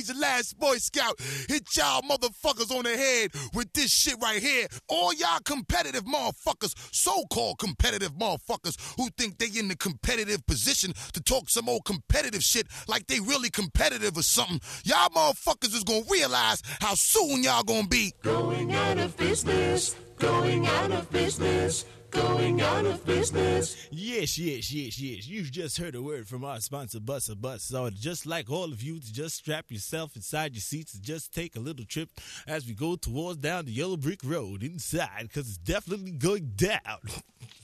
the last Boy Scout. Hit y'all motherfuckers on the head with this shit right here. All y'all competitive motherfuckers, so-called competitive motherfuckers who think they in the competitive position to talk some old competitive shit like they really competitive or something. Y'all motherfuckers is gonna realize how soon y'all gonna be going out of business, going out of business. Going out of business. Yes. You've just heard a word from our sponsor, Bus. So just like all of you, to just strap yourself inside your seats and just take a little trip as we go towards down the yellow brick road inside, because it's definitely going down.